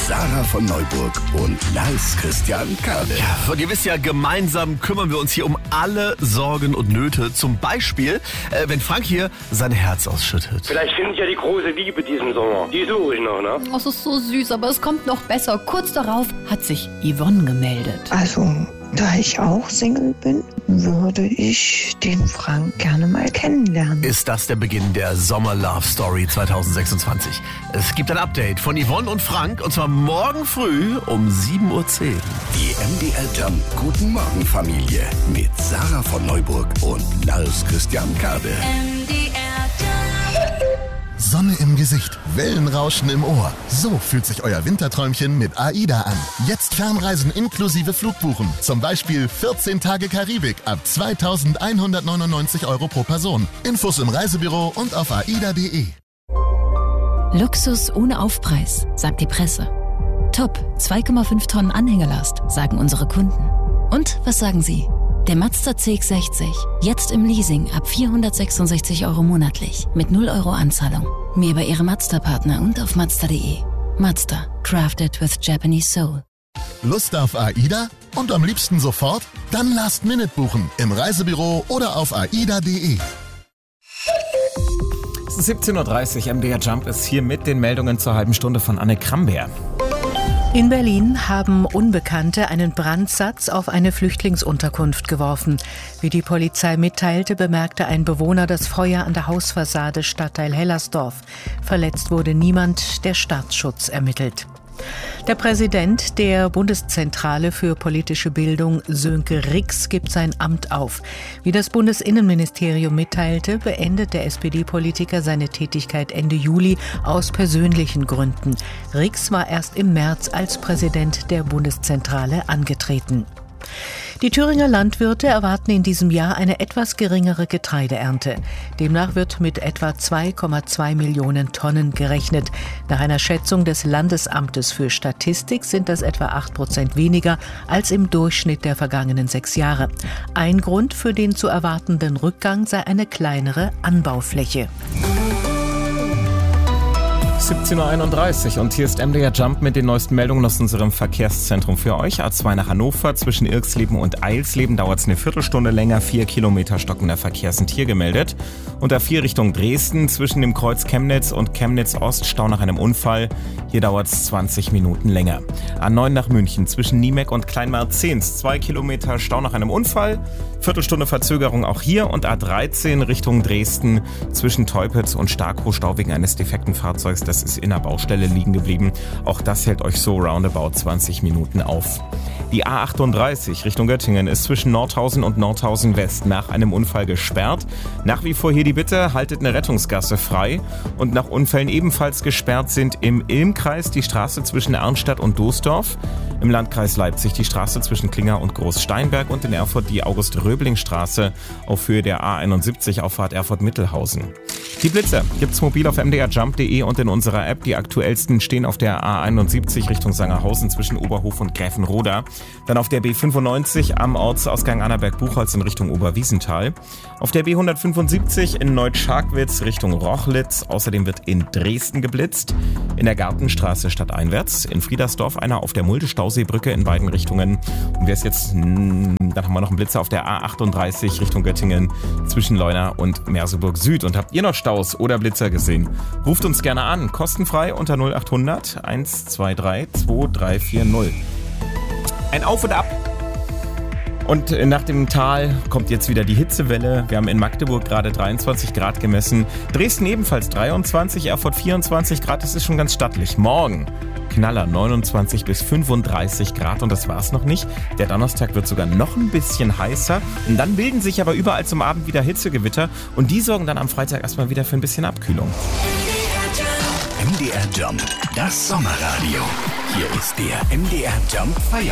Sarah von Neuburg und Lars Christian Kade. Ja, und ihr wisst ja, gemeinsam kümmern wir uns hier um alle Sorgen und Nöte. Zum Beispiel, wenn Frank hier sein Herz ausschüttet. Vielleicht finde ich ja die große Liebe diesen Sommer. Die suche ich noch, ne? Oh, das ist so süß, aber es kommt noch besser. Kurz darauf hat sich Yvonne gemeldet. Also, da ich auch Single bin, würde ich den Frank gerne mal kennenlernen. Ist das der Beginn der Sommer-Love-Story 2026? Es gibt ein Update von Yvonne und Frank, und zwar morgen früh um 7:10 Uhr. Die MDR Jump Guten Morgen Familie mit Sarah von Neuburg und Lars Christian Kade. Sonne im Gesicht, Wellenrauschen im Ohr. So fühlt sich euer Winterträumchen mit AIDA an. Jetzt Fernreisen inklusive Flugbuchen. Zum Beispiel 14 Tage Karibik ab 2.199 € pro Person. Infos im Reisebüro und auf aida.de. Luxus ohne Aufpreis, sagt die Presse. Top, 2,5 Tonnen Anhängelast, sagen unsere Kunden. Und was sagen Sie? Der Mazda CX-60, jetzt im Leasing ab 466 € monatlich, mit 0 € Anzahlung. Mehr bei Ihrem Mazda-Partner und auf Mazda.de. Mazda, crafted with Japanese soul. Lust auf AIDA? Und am liebsten sofort? Dann Last Minute buchen, im Reisebüro oder auf aida.de. Es ist 17:30 Uhr, MDR Jump ist hier mit den Meldungen zur halben Stunde von Anne Kramberg. In Berlin haben Unbekannte einen Brandsatz auf eine Flüchtlingsunterkunft geworfen. Wie die Polizei mitteilte, bemerkte ein Bewohner das Feuer an der Hausfassade Stadtteil Hellersdorf. Verletzt wurde niemand, der Staatsschutz ermittelt. Der Präsident der Bundeszentrale für politische Bildung, Sönke Rix, gibt sein Amt auf. Wie das Bundesinnenministerium mitteilte, beendet der SPD-Politiker seine Tätigkeit Ende Juli aus persönlichen Gründen. Rix war erst im März als Präsident der Bundeszentrale angetreten. Die Thüringer Landwirte erwarten in diesem Jahr eine etwas geringere Getreideernte. Demnach wird mit etwa 2,2 Millionen Tonnen gerechnet. Nach einer Schätzung des Landesamtes für Statistik sind das etwa 8% weniger als im Durchschnitt der vergangenen 6 Jahre. Ein Grund für den zu erwartenden Rückgang sei eine kleinere Anbaufläche. 17:31 Uhr und hier ist MDR Jump mit den neuesten Meldungen aus unserem Verkehrszentrum für euch. A2 nach Hannover, zwischen Irxleben und Eilsleben dauert es eine Viertelstunde länger, 4 Kilometer stockender Verkehr sind hier gemeldet. Und A4 Richtung Dresden, zwischen dem Kreuz Chemnitz und Chemnitz Ost, Stau nach einem Unfall. Hier dauert es 20 Minuten länger. A9 nach München, zwischen Niemek und Kleinmarzens, 2 Kilometer Stau nach einem Unfall. Viertelstunde Verzögerung auch hier. Und A13 Richtung Dresden, zwischen Teupitz und Starkow, Stau wegen eines defekten Fahrzeugs. Das ist in der Baustelle liegen geblieben. Auch das hält euch so roundabout 20 Minuten auf. Die A38 Richtung Göttingen ist zwischen Nordhausen und Nordhausen West nach einem Unfall gesperrt. Nach wie vor hier die Bitte, haltet eine Rettungsgasse frei. Und nach Unfällen ebenfalls gesperrt sind im Ilmkreis die Straße zwischen Arnstadt und Doesdorf, im Landkreis Leipzig die Straße zwischen Klinger und Großsteinberg und in Erfurt die August-Röbling-Straße auf Höhe der A71 Auffahrt Erfurt-Mittelhausen. Die Blitze gibt's mobil auf mdrjump.de und in unserer App. Die aktuellsten stehen auf der A71 Richtung Sangerhausen zwischen Oberhof und Gräfenroda. Dann auf der B95 am Ortsausgang Annaberg-Buchholz in Richtung Oberwiesenthal. Auf der B175 in Neutscharkwitz Richtung Rochlitz. Außerdem wird in Dresden geblitzt. In der Gartenstraße stadteinwärts. In Friedersdorf einer auf der Mulde-Stauseebrücke in beiden Richtungen. Und wer ist jetzt, dann haben wir noch einen Blitzer auf der A38 Richtung Göttingen zwischen Leuna und Merseburg Süd. Und habt ihr noch Staus oder Blitzer gesehen? Ruft uns gerne an. Kostenfrei unter 0800 123 2340. Ein Auf und Ab. Und nach dem Tal kommt jetzt wieder die Hitzewelle. Wir haben in Magdeburg gerade 23 Grad gemessen. Dresden ebenfalls 23, Erfurt 24 Grad. Das ist schon ganz stattlich. Morgen Knaller 29 bis 35 Grad und das war's noch nicht. Der Donnerstag wird sogar noch ein bisschen heißer. Und dann bilden sich aber überall zum Abend wieder Hitzegewitter. Und die sorgen dann am Freitag erstmal wieder für ein bisschen Abkühlung. MDR Jump, das Sommerradio. Hier ist der MDR Jump Feiertag.